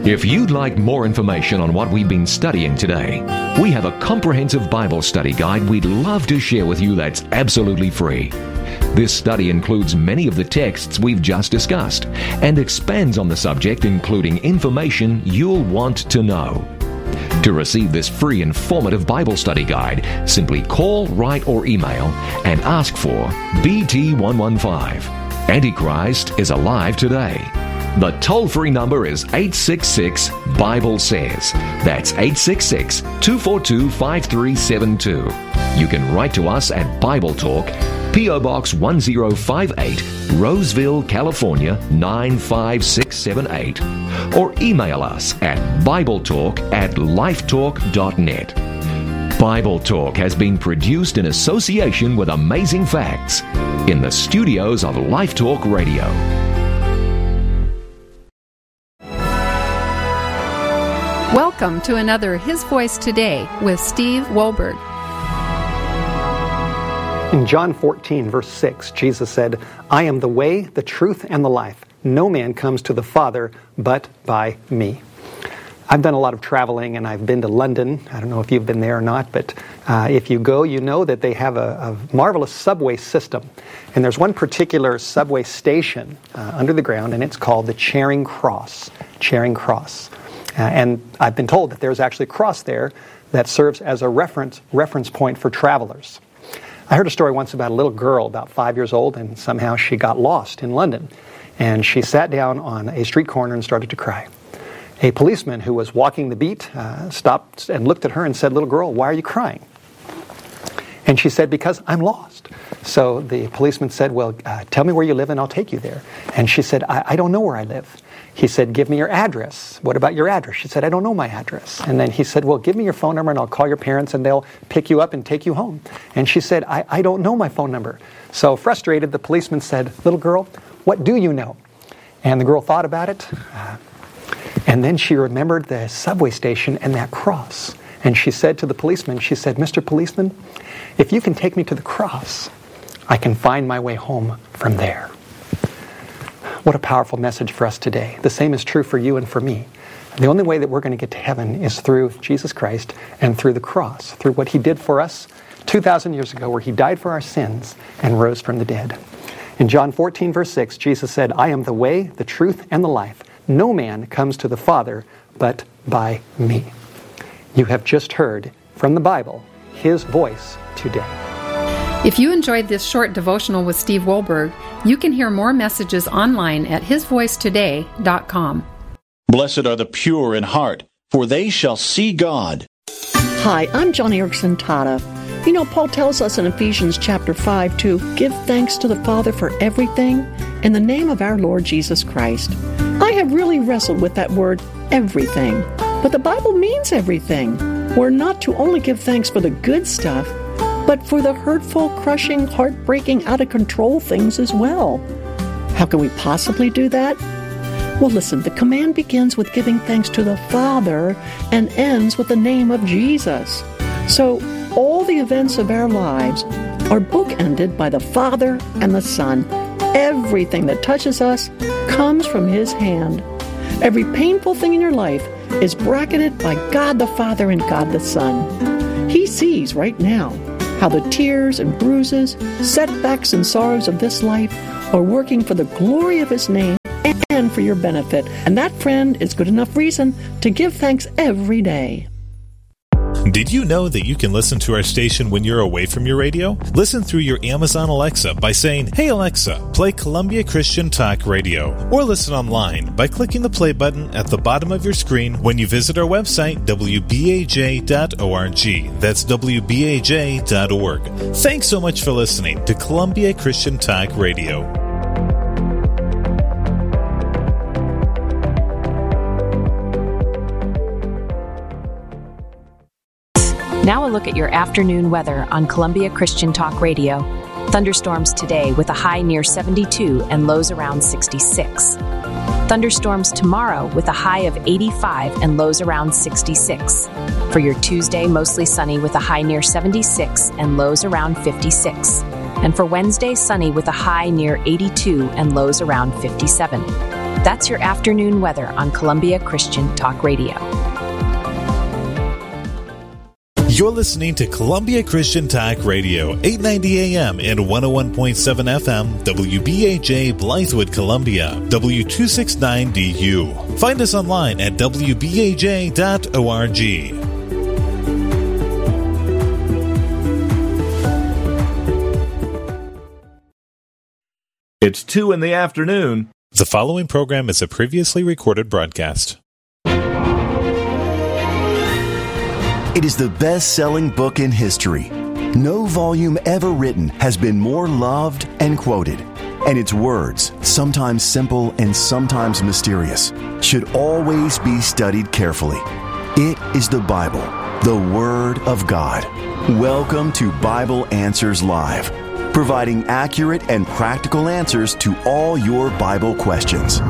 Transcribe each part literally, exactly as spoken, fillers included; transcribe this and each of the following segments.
If you'd like more information on what we've been studying today, we have a comprehensive Bible study guide we'd love to share with you that's absolutely free. This study includes many of the texts we've just discussed and expands on the subject, including information you'll want to know. To receive this free informative Bible study guide, simply call, write, or email and ask for B T one one five. Antichrist is alive today. The toll-free number is eight six six, Bible says. That's eight six six, two four two, five three seven two. You can write to us at Bible Talk, P O Box one zero five eight, Roseville, California nine five six seven eight, or email us at BibleTalk at lifetalk dot net. Bible Talk has been produced in association with Amazing Facts in the studios of Life Talk Radio. Welcome to another His Voice Today with Steve Wohlberg. In John fourteen, verse six, Jesus said, I am the way, the truth, and the life. No man comes to the Father but by me. I've done a lot of traveling, and I've been to London. I don't know if you've been there or not, but uh, if you go, you know that they have a, a marvelous subway system. And there's one particular subway station uh, under the ground, and it's called the Charing Cross. Charing Cross. Uh, and I've been told that there's actually a cross there that serves as a reference reference point for travelers. I heard a story once about a little girl about five years old, and somehow she got lost in London. And she sat down on a street corner and started to cry. A policeman who was walking the beat uh, stopped and looked at her and said, little girl, why are you crying? And she said, because I'm lost. So the policeman said, well, uh, tell me where you live and I'll take you there. And she said, I, I don't know where I live. He said, give me your address. What about your address? She said, I don't know my address. And then he said, well, give me your phone number and I'll call your parents and they'll pick you up and take you home. And she said, I, I don't know my phone number. So frustrated, the policeman said, little girl, what do you know? And the girl thought about it. Uh, and then she remembered the subway station and that cross. And she said to the policeman, she said, Mister Policeman, if you can take me to the cross, I can find my way home from there. What a powerful message for us today. The same is true for you and for me. The only way that we're going to get to heaven is through Jesus Christ and through the cross, through what He did for us two thousand years ago, where He died for our sins and rose from the dead. In John fourteen, verse six, Jesus said, I am the way, the truth, and the life. No man comes to the Father but by me. You have just heard from the Bible, His voice today. If you enjoyed this short devotional with Steve Wohlberg, you can hear more messages online at his voice today dot com. Blessed are the pure in heart, for they shall see God. Hi, I'm Johnny Erickson Tata. You know, Paul tells us in Ephesians chapter five to give thanks to the Father for everything in the name of our Lord Jesus Christ. I have really wrestled with that word, everything. But the Bible means everything. We're not to only give thanks for the good stuff, but for the hurtful, crushing, heartbreaking, out-of-control things as well. How can we possibly do that? Well, listen, the command begins with giving thanks to the Father and ends with the name of Jesus. So, all the events of our lives are bookended by the Father and the Son. Everything that touches us comes from His hand. Every painful thing in your life is bracketed by God the Father and God the Son. He sees right now how the tears and bruises, setbacks and sorrows of this life are working for the glory of His name and for your benefit. And that, friend, is good enough reason to give thanks every day. Did you know that you can listen to our station when you're away from your radio? Listen through your Amazon Alexa by saying, Hey Alexa, play Columbia Christian Talk Radio. Or listen online by clicking the play button at the bottom of your screen when you visit our website, w b a j dot org. That's w b a j dot org. Thanks so much for listening to Columbia Christian Talk Radio. Now a look at your afternoon weather on Columbia Christian Talk Radio. Thunderstorms today with a high near seventy-two and lows around sixty-six. Thunderstorms tomorrow with a high of eighty-five and lows around sixty-six. For your Tuesday, mostly sunny with a high near seventy-six and lows around fifty-six. And for Wednesday, sunny with a high near eighty-two and lows around fifty-seven. That's your afternoon weather on Columbia Christian Talk Radio. You're listening to Columbia Christian Talk Radio, eight ninety A M and one oh one point seven F M, W B A J, Blythewood, Columbia, W two sixty-nine D U. Find us online at w b a j dot org. It's two in the afternoon. The following program is a previously recorded broadcast. It is the best-selling book in history. No volume ever written has been more loved and quoted. And its words, sometimes simple and sometimes mysterious, should always be studied carefully. It is the Bible, the Word of God. Welcome to Bible Answers Live, providing accurate and practical answers to all your Bible questions.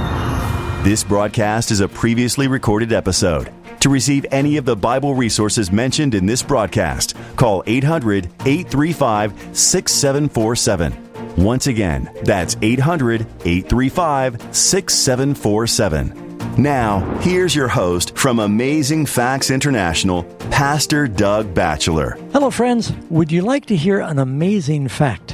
This broadcast is a previously recorded episode. To receive any of the Bible resources mentioned in this broadcast, call eight hundred, eight three five, six seven four seven. Once again, that's eight hundred, eight three five, six seven four seven. Now, here's your host from Amazing Facts International, Pastor Doug Batchelor. Hello, friends. Would you like to hear an amazing fact?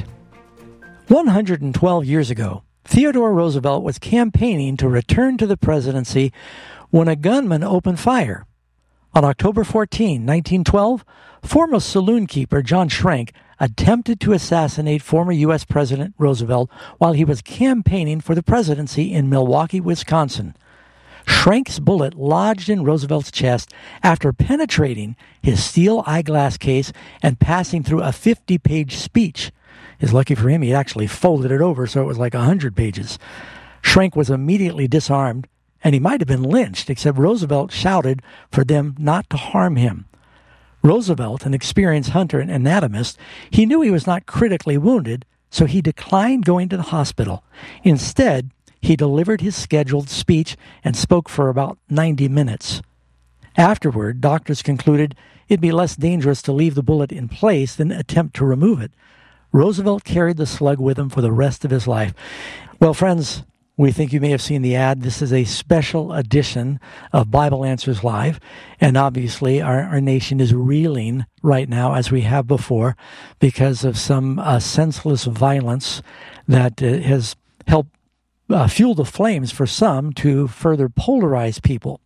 one hundred twelve years ago, Theodore Roosevelt was campaigning to return to the presidency when a gunman opened fire. On October fourteenth, nineteen twelve, former saloon keeper John Schrank attempted to assassinate former U S President Roosevelt while he was campaigning for the presidency in Milwaukee, Wisconsin. Schrank's bullet lodged in Roosevelt's chest after penetrating his steel eyeglass case and passing through a fifty-page speech. It's lucky for him he actually folded it over so it was like one hundred pages. Schrank was immediately disarmed, and he might have been lynched, except Roosevelt shouted for them not to harm him. Roosevelt, an experienced hunter and anatomist, he knew he was not critically wounded, so he declined going to the hospital. Instead, he delivered his scheduled speech and spoke for about ninety minutes. Afterward, doctors concluded it'd be less dangerous to leave the bullet in place than attempt to remove it. Roosevelt carried the slug with him for the rest of his life. Well, friends, we think you may have seen the ad. This is a special edition of Bible Answers Live. And obviously, our, our nation is reeling right now, as we have before, because of some uh, senseless violence that uh, has helped uh, fuel the flames for some to further polarize people.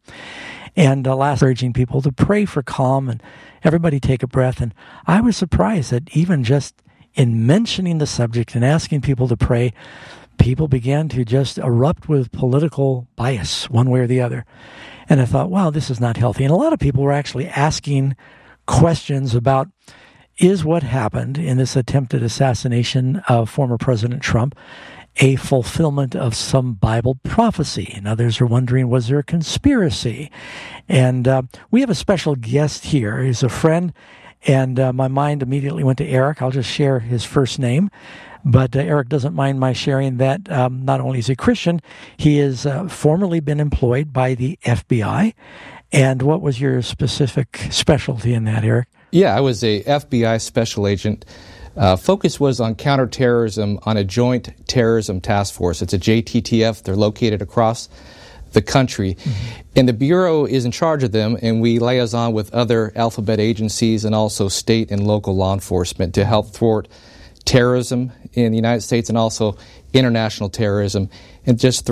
And uh, last, urging people to pray for calm and everybody take a breath. And I was surprised that even just in mentioning the subject and asking people to pray, people began to just erupt with political bias one way or the other. And I thought, wow, this is not healthy. And a lot of people were actually asking questions about, is what happened in this attempted assassination of former President Trump a fulfillment of some Bible prophecy? And others are wondering, was there a conspiracy? And uh, we have a special guest here. He's a friend, and uh, my mind immediately went to Eric. I'll just share his first name. But uh, Eric doesn't mind my sharing that um, not only is he a Christian, he has uh, formerly been employed by the F B I. And what was your specific specialty in that, Eric? Yeah, I was a F B I special agent. Uh, focus was on counterterrorism on a joint terrorism task force. It's a J T T F. They're located across the country. Mm-hmm. And the Bureau is in charge of them, and we liaison with other alphabet agencies and also state and local law enforcement to help thwart terrorism in the United States and also international terrorism, and just